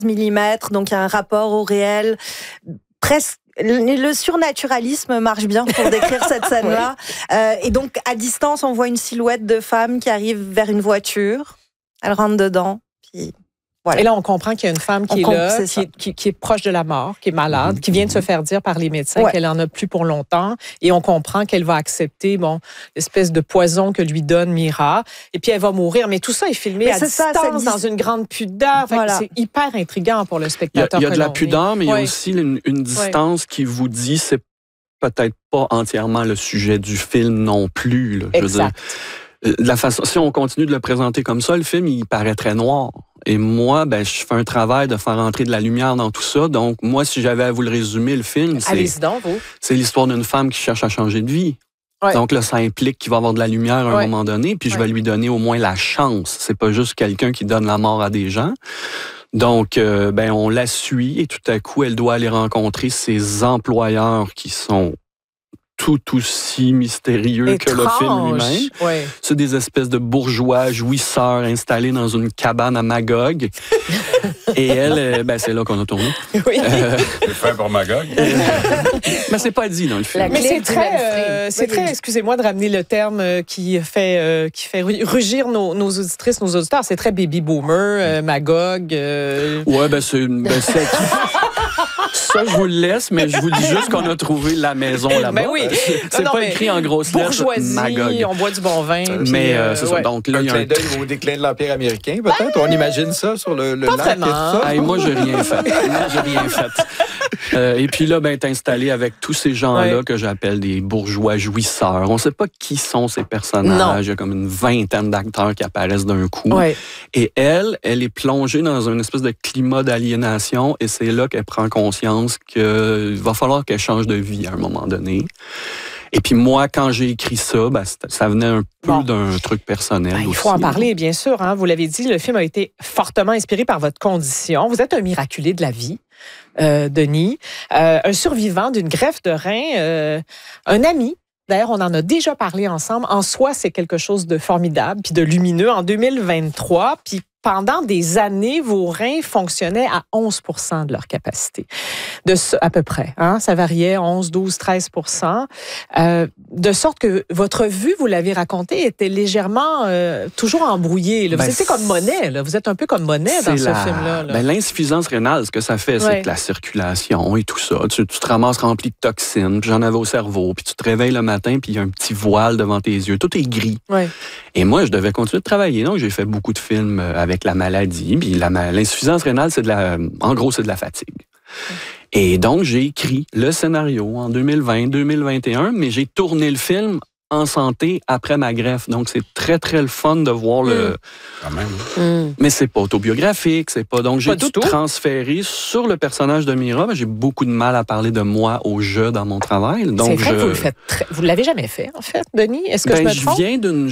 mm, donc il y a un rapport au réel presque. Le surnaturalisme marche bien pour décrire cette scène-là. Et donc, à distance, on voit une silhouette de femme qui arrive vers une voiture. Elle rentre dedans, puis... Voilà. Et là, on comprend qu'il y a une femme qui est là, qui est proche de la mort, qui est malade, qui vient de se faire dire par les médecins qu'elle en a plus pour longtemps. Et on comprend qu'elle va accepter l'espèce de poison que lui donne Mira. Et puis, elle va mourir. Mais tout ça est filmé à distance, dans une grande pudeur. Voilà. C'est hyper intriguant pour le spectateur. Il y a de la pudeur, mais il y a aussi une distance qui vous dit c'est peut-être pas entièrement le sujet du film non plus. Là, je veux dire. La façon, si on continue de le présenter comme ça, le film, il paraît très noir. Et moi, je fais un travail de faire entrer de la lumière dans tout ça. Donc, moi, si j'avais à vous le résumer, le film, c'est l'histoire d'une femme qui cherche à changer de vie. Ouais. Donc là, ça implique qu'il va avoir de la lumière à un moment donné, puis je vais lui donner au moins la chance. C'est pas juste quelqu'un qui donne la mort à des gens. Donc, on la suit et tout à coup, elle doit aller rencontrer ses employeurs qui sont tout aussi mystérieux que le film lui-même. Ouais. C'est des espèces de bourgeois jouisseurs installés dans une cabane à Magog. Et elle, c'est là qu'on a tourné. Oui. C'est fait pour Magog. Mais c'est pas dit dans le film. Mais c'est très, excusez-moi de ramener le terme qui fait rugir nos auditrices, nos auditeurs. C'est très baby boomer, Magog. Ouais, c'est ça, je vous le laisse, mais je vous dis juste qu'on a trouvé la maison là-bas. Ben oui. C'est pas écrit en grosses lettres. Bourgeoisie, on boit du bon vin. Mais c'est ça. Donc là, il y a un clin d'œil au déclin de l'Empire américain, peut-être. On imagine ça sur le lac. Pas vraiment. Hey, moi, j'ai rien fait. Et puis là, t'es installé avec tous ces gens-là que j'appelle des bourgeois jouisseurs. On sait pas qui sont ces personnages. Non. Il y a comme une vingtaine d'acteurs qui apparaissent d'un coup. Ouais. Et elle est plongée dans une espèce de climat d'aliénation et c'est là qu'elle prend conscience qu'il va falloir qu'elle change de vie à un moment donné. Et puis moi, quand j'ai écrit ça, ça venait un peu d'un truc personnel aussi. Il faut en parler, bien sûr. Hein. Vous l'avez dit, le film a été fortement inspiré par votre condition. Vous êtes un miraculé de la vie, Denis. Un survivant d'une greffe de rein, un ami. D'ailleurs, on en a déjà parlé ensemble. En soi, c'est quelque chose de formidable puis de lumineux. En 2023, puis pendant des années, vos reins fonctionnaient à 11% de leur capacité. À peu près. Hein? Ça variait 11, 12, 13%. De sorte que votre vue, vous l'avez raconté, était légèrement toujours embrouillée. Là. Vous étiez comme Monet. Là. Vous êtes un peu comme Monet dans ce film-là. Là. L'insuffisance rénale, ce que ça fait, c'est que la circulation et tout ça. Tu te ramasses rempli de toxines, puis j'en avais au cerveau, puis tu te réveilles le matin, puis il y a un petit voile devant tes yeux. Tout est gris. Ouais. Et moi, je devais continuer de travailler. Donc, j'ai fait beaucoup de films avec la maladie. Puis l'insuffisance rénale, en gros, c'est de la fatigue. Et donc, j'ai écrit le scénario en 2020, 2021, mais j'ai tourné le film en santé après ma greffe. Donc, c'est très, très le fun de voir le... Quand même. Mais c'est pas autobiographique, c'est pas... Donc, j'ai tout transféré sur le personnage de Mira. J'ai beaucoup de mal à parler de moi au jeu dans mon travail. Donc, c'est vrai que vous le faites vous l'avez jamais fait, en fait, Denis? Est-ce que je me trompe?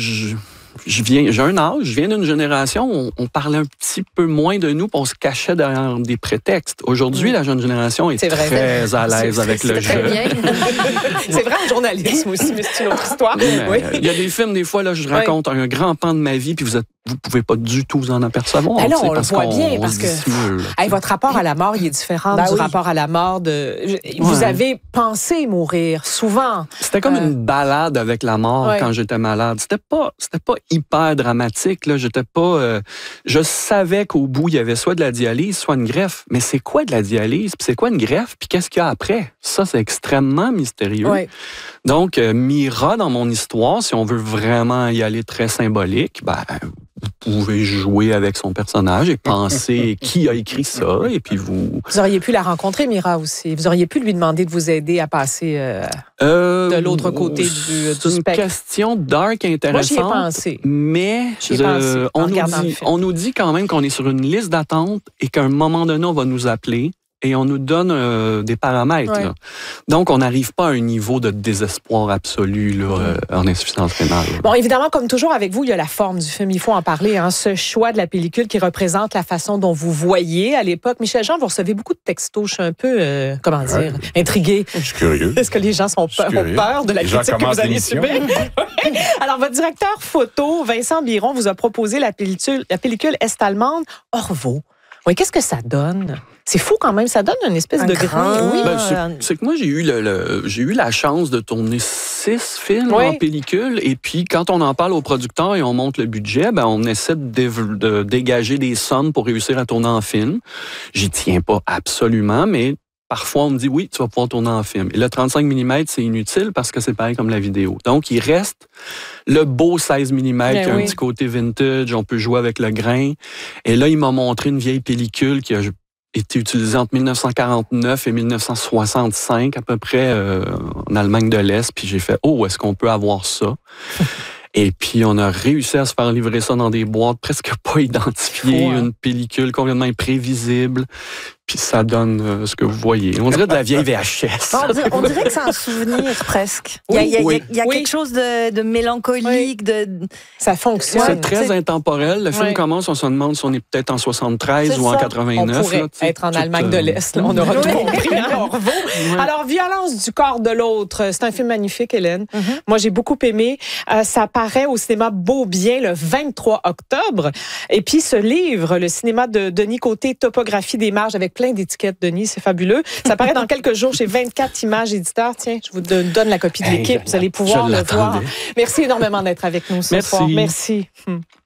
J'ai un âge, je viens d'une génération où on parlait un petit peu moins de nous, puis on se cachait derrière des prétextes. Aujourd'hui, la jeune génération est très à l'aise avec le jeu. C'est vrai en journalisme aussi, mais c'est une autre histoire. Il y a des films, des fois, là, je raconte un grand pan de ma vie, puis vous pouvez pas du tout vous en apercevoir. Ben là, on le voit bien, parce que votre rapport à la mort, il est différent du rapport à la mort de... Vous avez pensé mourir, souvent. C'était comme une balade avec la mort quand j'étais malade. C'était pas hyper dramatique, là. J'étais pas... je savais qu'au bout, il y avait soit de la dialyse, soit une greffe. Mais c'est quoi de la dialyse? Puis c'est quoi une greffe? Puis qu'est-ce qu'il y a après? Ça, c'est extrêmement mystérieux. Ouais. Donc, Mira, dans mon histoire, si on veut vraiment y aller très symbolique, vous pouvez jouer avec son personnage et penser qui a écrit ça, et puis vous... Vous auriez pu la rencontrer, Mira, aussi. Vous auriez pu lui demander de vous aider à passer de l'autre côté du spectre. C'est une question dark intéressante. Moi, j'y ai pensé. Mais on nous dit quand même qu'on est sur une liste d'attente et qu'à un moment donné, on va nous appeler. Et on nous donne des paramètres. Ouais. Là. Donc, on n'arrive pas à un niveau de désespoir absolu là, en insuffisance rénale. Bon, évidemment, comme toujours avec vous, il y a la forme du film. Il faut en parler. Hein. Ce choix de la pellicule qui représente la façon dont vous voyez à l'époque. Michel-Jean, vous recevez beaucoup de textos. Je suis un peu, intrigué. Je suis curieux. Est-ce que les gens ont peur de la critique que vous allez subir? Alors, votre directeur photo, Vincent Biron, vous a proposé la pellicule est-allemande Orvaux. Oui, qu'est-ce que ça donne? C'est fou quand même, ça donne une espèce de grain. Oui. C'est que moi, j'ai eu la chance de tourner 6 films en pellicule. Et puis, quand on en parle aux producteurs et on monte le budget, on essaie de dégager des sommes pour réussir à tourner en film. J'y tiens pas absolument, mais parfois, on me dit, oui, tu vas pouvoir tourner en film. Et le 35 mm, c'est inutile parce que c'est pareil comme la vidéo. Donc, il reste le beau 16 mm qui a un petit côté vintage. On peut jouer avec le grain. Et là, il m'a montré une vieille pellicule qui a été utilisée entre 1949 et 1965, à peu près, en Allemagne de l'Est. Puis j'ai fait, est-ce qu'on peut avoir ça? Et puis, on a réussi à se faire livrer ça dans des boîtes presque pas identifiées, une pellicule complètement imprévisible. Puis ça donne ce que vous voyez. On dirait de la vieille VHS. On dirait que c'est un souvenir presque. Il y a quelque chose de mélancolique. Ça fonctionne. C'est très intemporel. Le film commence, on se demande si on est peut-être en 73 ou en 89. On pourrait être en Allemagne de l'Est. Là, on aura tout compris. Alors, Violence du corps de l'autre. C'est un film magnifique, Hélène. Moi, j'ai beaucoup aimé. Ça paraît au cinéma Beaubien le 23 octobre. Et puis, ce livre, le cinéma de Denis Côté, Topographie des marges, avec plein d'étiquettes, Denis, c'est fabuleux. Ça paraît dans quelques jours chez 24 Images Éditeurs. Tiens, je vous donne la copie de l'équipe. Vous allez pouvoir le voir. Merci énormément d'être avec nous ce soir. Merci.